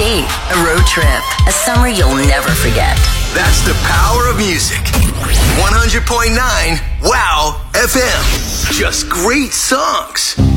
date, a road trip, a summer you'll never forget. That's the power of music. 100.9 Wow FM. Just great songs.